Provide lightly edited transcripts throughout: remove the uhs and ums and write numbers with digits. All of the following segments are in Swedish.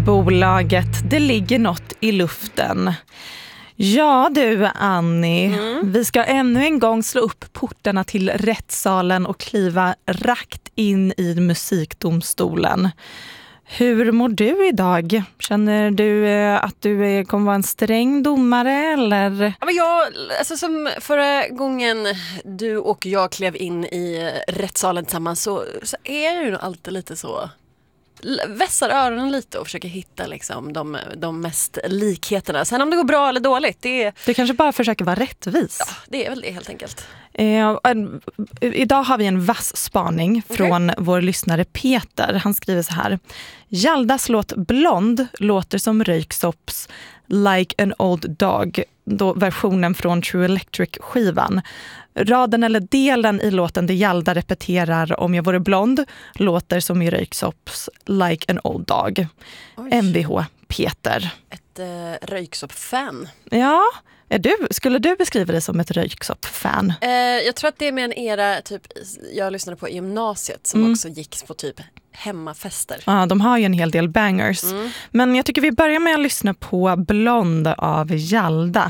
bolaget, det ligger något i luften. Ja du Annie, vi ska ännu en gång slå upp portarna till rättssalen och kliva rakt in i musikdomstolen. Hur mår du idag? Känner du att du kommer vara en sträng domare eller? Ja, men jag, alltså som förra gången du och jag klev in i rättssalen tillsammans så är jag ju alltid lite så, vässar öronen lite och försöker hitta liksom de mest likheterna. Sen om det går bra eller dåligt, Du kanske bara försöker vara rättvis. Ja, det är väl det helt enkelt. Idag har vi en vass spaning från vår lyssnare Peter. Han skriver så här: Jaldas låt Blond låter som Röyksops Like an Old Dog, då versionen från True Electric-skivan. Raden eller delen i låten där Jalda repeterar om jag vore blond låter som i Röyksops Like an Old Dog. Oj. Mvh Peter. Ett Röyksopp-fan. Ja, skulle du beskriva det som ett Röyksopp-fan? Jag tror att det är med en era typ jag lyssnade på i gymnasiet som också gick på typ hemmafester. Ja, de har ju en hel del bangers. Men jag tycker vi börjar med att lyssna på Blond av Jalda.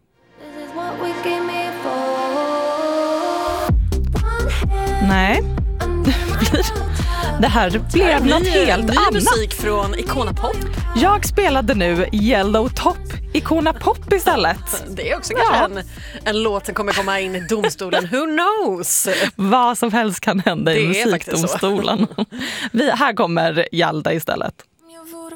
Nej. Det här blev något helt annat. Musik från Icona Pop. Jag spelade nu Yellow Top, Icona Pop istället. Det är också kanske en låt som kommer komma in i domstolen. Who knows? Vad som helst kan hända i musikdomstolen. Här kommer Jalda istället.